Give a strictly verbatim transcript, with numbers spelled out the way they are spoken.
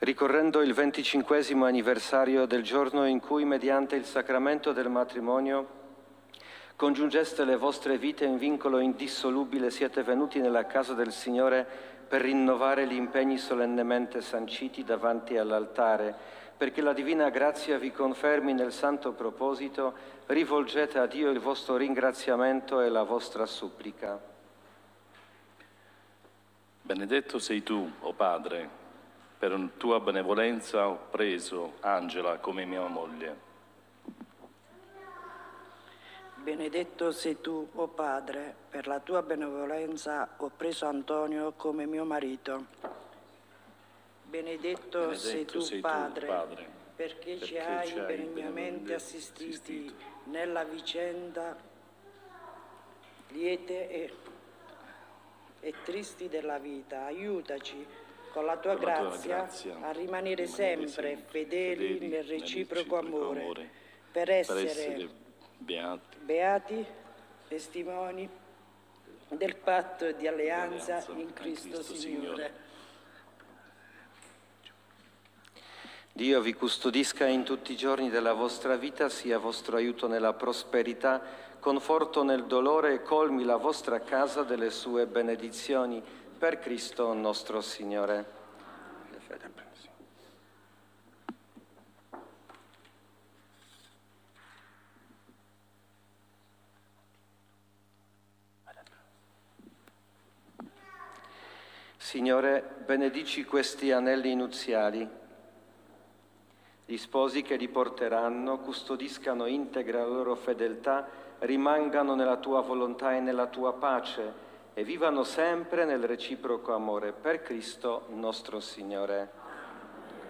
Ricorrendo il venticinquesimo anniversario del giorno in cui, mediante il sacramento del matrimonio, congiungeste le vostre vite in vincolo indissolubile, siete venuti nella casa del Signore per rinnovare gli impegni solennemente sanciti davanti all'altare, perché la divina grazia vi confermi nel santo proposito, rivolgete a Dio il vostro ringraziamento e la vostra supplica. Benedetto sei tu, o Padre, per tua benevolenza ho preso Angela come mia moglie. Benedetto sei tu, o Padre, per la tua benevolenza ho preso Antonio come mio marito. Benedetto, Benedetto sei, tu, sei padre, tu, Padre, perché, perché ci hai, ci hai benignamente assistiti, assistito nella vicenda liete e, e tristi della vita. Aiutaci con la tua, con grazia, la tua grazia a rimanere, rimanere sempre, sempre fedeli, fedeli nel reciproco, nel reciproco amore, amore, per essere, per essere beati. beati testimoni del patto di alleanza, alleanza in Cristo, in Cristo Signore. Signore. Dio vi custodisca in tutti i giorni della vostra vita, sia vostro aiuto nella prosperità, conforto nel dolore e colmi la vostra casa delle sue benedizioni. Per Cristo nostro Signore. Signore, benedici questi anelli nuziali. Gli sposi che li porteranno custodiscano integra la loro fedeltà, rimangano nella tua volontà e nella tua pace e vivano sempre nel reciproco amore. Per Cristo nostro Signore.